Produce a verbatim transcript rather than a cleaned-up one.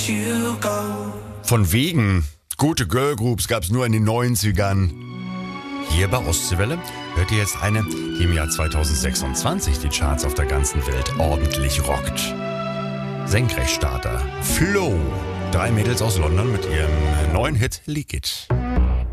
you go. Von wegen. Gute Girlgroups gab's nur in den neunzigern. Hier bei Ostseewelle hört ihr jetzt eine, die im Jahr zweitausendsechsundzwanzig die Charts auf der ganzen Welt ordentlich rockt. Senkrechtstarter. Flow. Drei Mädels aus London mit ihrem neuen Hit Leak It.